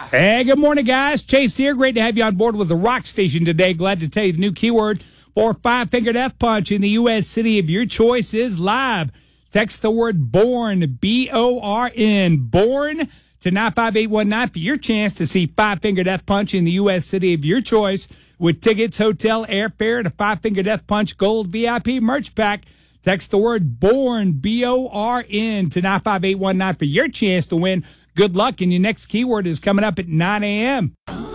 Hey, good morning, guys. Chase here. Great to have you on board with the Rock Station today. Glad to tell you the new keyword for Five Finger Death Punch in the U.S. city of your choice is live. Text the word BORN, B-O-R-N, BORN to 95819 for your chance to see Five Finger Death Punch in the U.S. city of your choice with tickets, hotel, airfare, and a Five Finger Death Punch Gold VIP merch pack. Text the word BORN, B-O-R-N to 95819 for your chance to win. Good luck, and your next keyword is coming up at 9 a.m.